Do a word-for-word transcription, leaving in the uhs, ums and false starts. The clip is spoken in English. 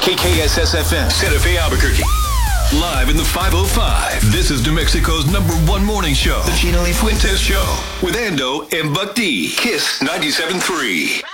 K K S S F M, Santa Fe, Albuquerque. Live in the five oh five. This is New Mexico's number one morning show. The Gina Lee Fuentes Show with Ando and Buck D. Kiss ninety-seven point three.